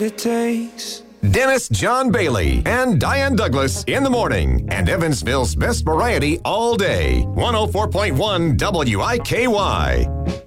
it takes. Dennis John Bailey and Diane Douglas in the morning, and Evansville's best variety all day. 104.1 WIKY.